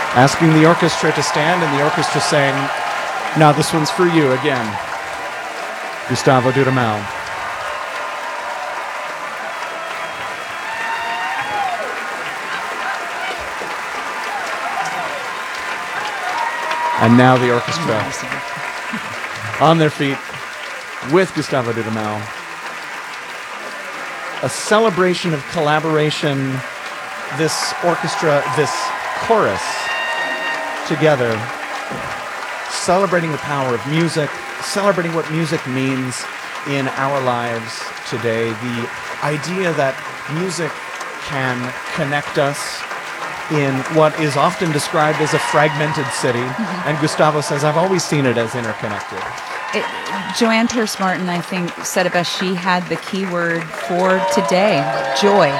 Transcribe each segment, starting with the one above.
asking the orchestra to stand, and the orchestra saying, "Now this one's for you again, Gustavo Dudamel." And now the orchestra on their feet with Gustavo Dudamel. A celebration of collaboration, this orchestra, this chorus together, celebrating the power of music, celebrating what music means in our lives today. The idea that music can connect us in what is often described as a fragmented city. And Gustavo says, I've always seen it as interconnected. Joanne Terce Martin, I think, said it best. She had the key word for today, joy.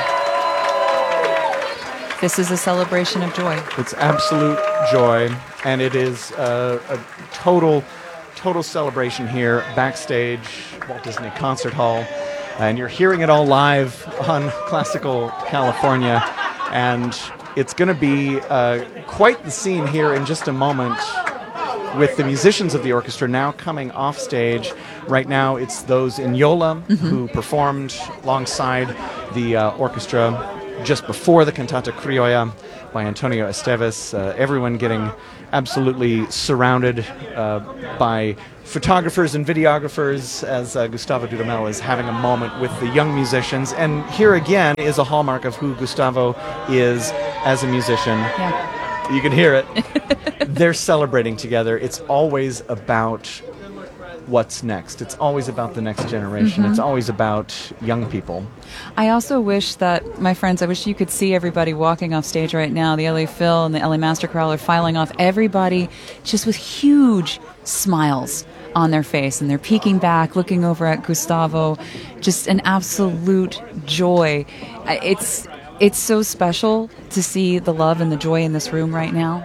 This is a celebration of joy. It's absolute joy, and it is a total celebration here backstage, Walt Disney Concert Hall. And you're hearing it all live on Classical California. And it's going to be quite the scene here in just a moment with the musicians of the orchestra now coming off stage. Right now it's those in Yola who performed alongside the orchestra just before the Cantata Criolla by Antonio Esteves. Everyone getting absolutely surrounded by photographers and videographers as Gustavo Dudamel is having a moment with the young musicians. And here again is a hallmark of who Gustavo is as a musician. Yeah. You can hear it. They're celebrating together. It's always about what's next. It's always about the next generation. It's always about young people. I also wish that, my friends, I wish you could see everybody walking off stage right now. The LA Phil and the LA Master Chorale are filing off. Everybody just with huge smiles on their face, and they're peeking back, looking over at Gustavo. Just an absolute joy. It's so special to see the love and the joy in this room right now.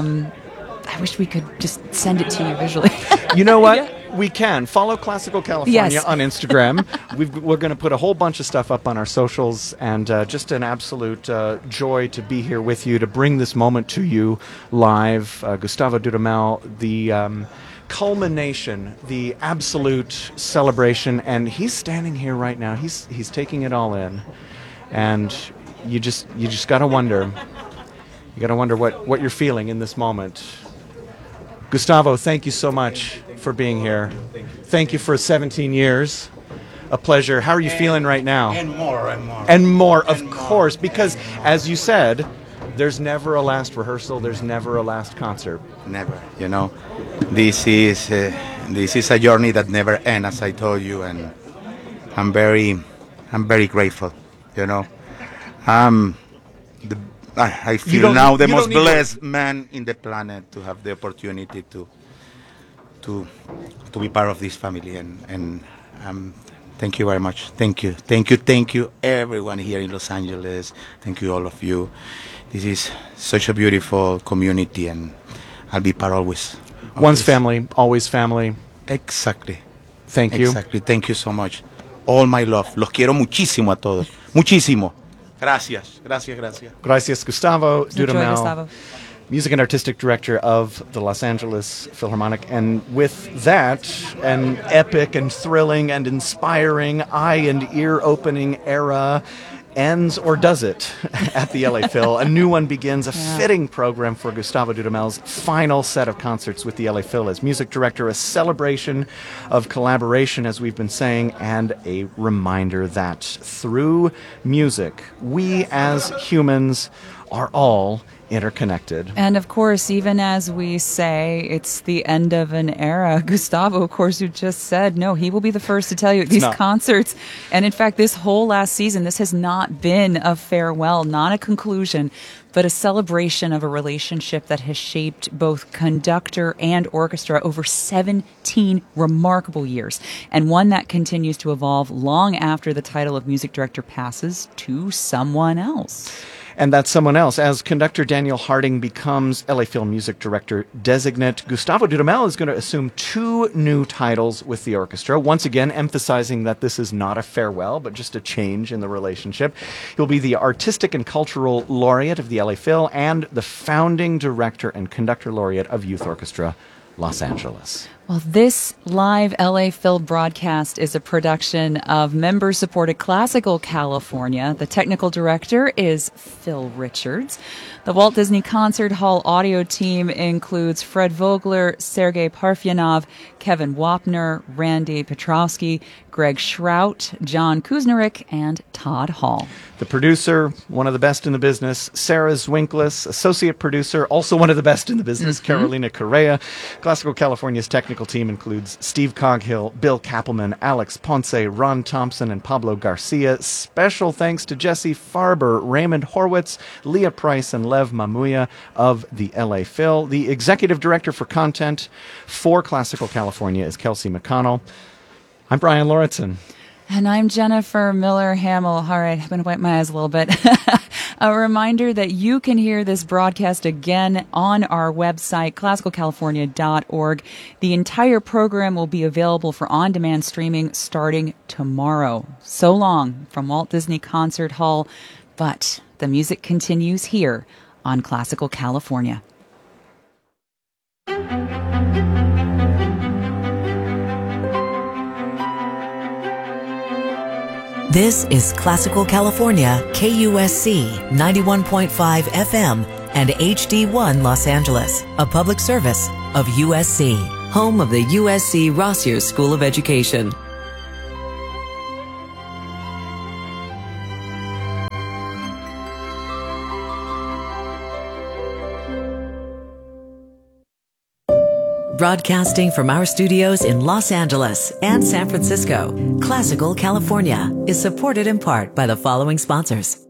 I wish we could just send it to you visually. You know what? Yeah. We can. Follow Classical California on Instagram. We're going to put a whole bunch of stuff up on our socials, and just an absolute joy to be here with you, to bring this moment to you live. Gustavo Dudamel, the culmination, the absolute celebration, and he's standing here right now. He's taking it all in, and you just got to wonder. You got to wonder what you're feeling in this moment. Gustavo, thank you so much for being here. Thank you for 17 years. A pleasure. How are you feeling right now? And more, and more. And more, of course, because as you said, there's never a last rehearsal, there's never a last concert. Never, you know. This is a journey that never ends, as I told you, and I'm very grateful, you know. I feel now the most blessed man in the planet to have the opportunity to be part of this family, and thank you very much. Thank you, everyone here in Los Angeles. Thank you, all of you. This is such a beautiful community, and I'll be part always. Once family, always family. Exactly. Thank you. Exactly. Thank you so much. All my love. Los quiero muchísimo a todos. Muchísimo. Gracias. Gracias, Gustavo Dudamel, Gustavo. Music and Artistic Director of the Los Angeles Philharmonic. And with that, an epic and thrilling and inspiring, eye and ear opening era ends, or does it, at the LA Phil. A new one begins, a fitting program for Gustavo Dudamel's final set of concerts with the LA Phil as music director, a celebration of collaboration, as we've been saying, and a reminder that through music, we as humans are all interconnected. And of course, even as we say it's the end of an era, Gustavo, of course, who just said, no, he will be the first to tell you these concerts. And in fact, this whole last season, this has not been a farewell, not a conclusion, but a celebration of a relationship that has shaped both conductor and orchestra over 17 remarkable years, and one that continues to evolve long after the title of music director passes to someone else. And that's someone else. As conductor Daniel Harding becomes LA Phil Music Director Designate, Gustavo Dudamel is going to assume 2 new titles with the orchestra, once again emphasizing that this is not a farewell, but just a change in the relationship. He'll be the Artistic and Cultural Laureate of the LA Phil and the Founding Director and Conductor Laureate of Youth Orchestra Los Angeles. Well, this live LA Phil broadcast is a production of member-supported Classical California. The technical director is Phil Richards. The Walt Disney Concert Hall audio team includes Fred Vogler, Sergei Parfyanov, Kevin Wapner, Randy Petrovsky, Greg Schrout, John Kuznirik, and Todd Hall. The producer, one of the best in the business, Sarah Zwinklis. Associate producer, also one of the best in the business, Carolina Correa. Classical California's technical team includes Steve Coghill, Bill Kappelman, Alex Ponce, Ron Thompson, and Pablo Garcia. Special thanks to Jesse Farber, Raymond Horwitz, Leah Price, and Lev Mamuya of the LA Phil. The executive director for content for Classical California is Kelsey McConnell. I'm Brian Lauritsen. And I'm Jennifer Miller Hamill. All right, I'm going to wipe my eyes a little bit. A reminder that you can hear this broadcast again on our website, classicalcalifornia.org. The entire program will be available for on-demand streaming starting tomorrow. So long from Walt Disney Concert Hall, but the music continues here on Classical California. This is Classical California, KUSC 91.5 FM and HD1 Los Angeles, a public service of USC, home of the USC Rossier School of Education. Broadcasting from our studios in Los Angeles and San Francisco, Classical California is supported in part by the following sponsors.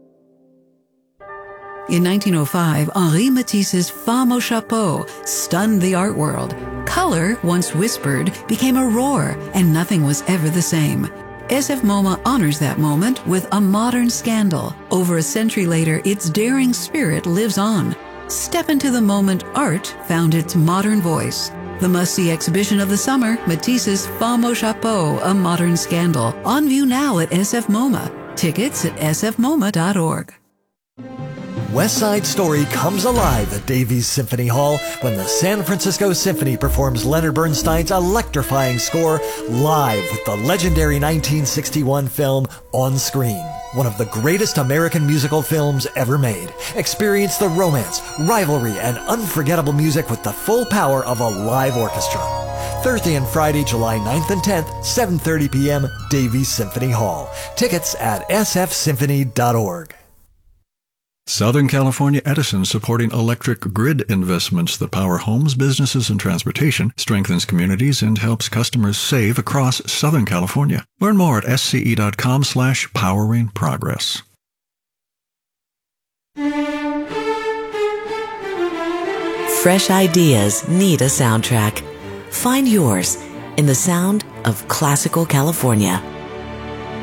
In 1905, Henri Matisse's Femme au Chapeau stunned the art world. Color, once whispered, became a roar, and nothing was ever the same. SF MoMA honors that moment with a modern scandal. Over a century later, its daring spirit lives on. Step into the moment art found its modern voice. The must-see exhibition of the summer, Matisse's Femme au Chapeau, A Modern Scandal. On view now at SF MoMA. Tickets at sfmoma.org. West Side Story comes alive at Davies Symphony Hall when the San Francisco Symphony performs Leonard Bernstein's electrifying score live with the legendary 1961 film On Screen. One of the greatest American musical films ever made. Experience the romance, rivalry, and unforgettable music with the full power of a live orchestra. Thursday and Friday, July 9th and 10th, 7:30 p.m., Davies Symphony Hall. Tickets at sfsymphony.org. Southern California Edison, supporting electric grid investments that power homes, businesses, and transportation, strengthens communities, and helps customers save across Southern California. Learn more at sce.com/poweringprogress. Fresh ideas need a soundtrack. Find yours in the sound of Classical California.